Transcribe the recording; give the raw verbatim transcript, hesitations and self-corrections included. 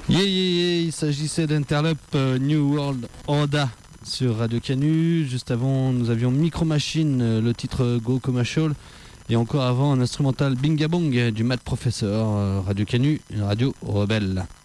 Yeah, yeah, yeah, il s'agissait d'Interlope euh, New World Order sur Radio Canu. Juste avant, nous avions Micro Machine, euh, le titre Go Commercial. Et encore avant, un instrumental Bingabong du Mad Professor, euh, Radio Canu, une radio rebelle.